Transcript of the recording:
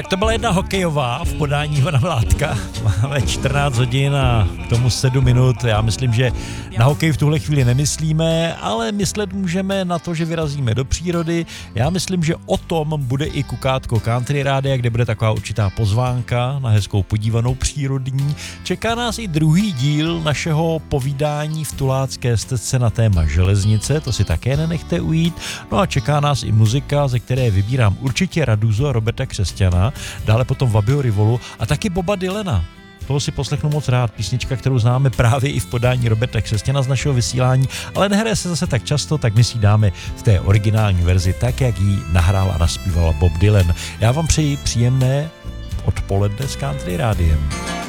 Tak to byla jedna hokejová v podání Ivana Mládka. Máme 14 hodin a k tomu 7 minut. Já myslím, že na hokej v tuhle chvíli nemyslíme, ale myslet můžeme na to, že vyrazíme do přírody. Já myslím, že o tom bude i Kukátko Country Rádia, kde bude taková určitá pozvánka na hezkou podívanou přírodní. Čeká nás i druhý díl našeho povídání v Tulácké stezce na téma železnice, to si také nenechte ujít. No a čeká nás i muzika, ze které vybírám určitě Raduzu a Roberta Křesťana, dále potom Fabio Rivolu a taky Boba Dylana. Toho si poslechnu moc rád, písnička, kterou známe právě i v podání Roberta Křesťana z našeho vysílání, ale nehraje se zase tak často, tak my si dáme v té originální verzi tak, jak ji nahrál a naspíval Bob Dylan. Já vám přeji příjemné odpoledne s Country Rádiem.